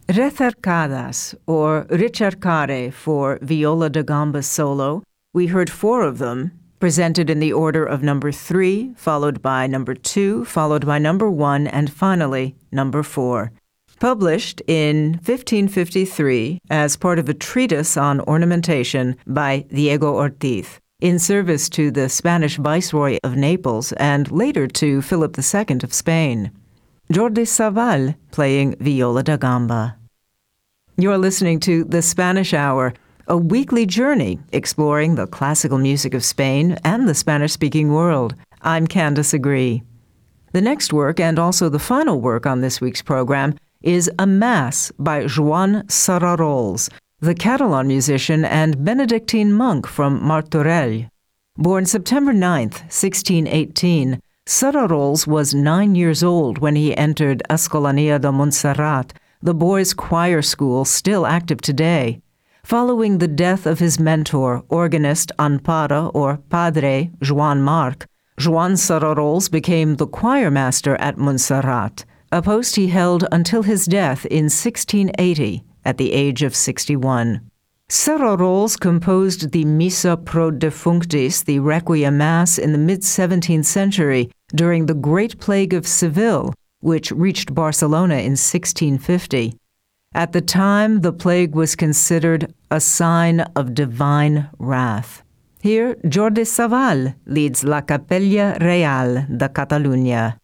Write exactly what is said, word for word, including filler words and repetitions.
Recercadas, or ricercare for viola da gamba solo. We heard four of them, presented in the order of number three, followed by number two, followed by number one, and finally number four. Published in fifteen fifty-three as part of a treatise on ornamentation by Diego Ortiz, in service to the Spanish Viceroy of Naples and later to Philip the Second of Spain. Jordi Savall playing viola da gamba. You're listening to The Spanish Hour, a weekly journey exploring the classical music of Spain and the Spanish-speaking world. I'm Candace Agree. The next work, and also the final work on this week's program, is a Mass by Joan Sararols, the Catalan musician and Benedictine monk from Martorell. Born September ninth, sixteen eighteen, Sararols was nine years old when he entered Escolania de Montserrat, the boys' choir school still active today. Following the death of his mentor, organist Amparo or Padre Joan Marc, Joan Sararols became the choir master at Montserrat, a post he held until his death in sixteen eighty at the age of sixty-one. Sararols composed the Missa pro Defunctis, the Requiem Mass, in the mid-seventeenth century during the Great Plague of Seville, which reached Barcelona in sixteen fifty. At the time, the plague was considered a sign of divine wrath. Here, Jordi Savall leads La Capella Real de Catalunya.